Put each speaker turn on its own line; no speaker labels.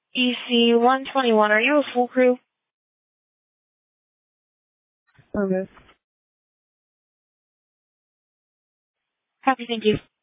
EC-121, are you a full crew?
Service.
Copy, thank you.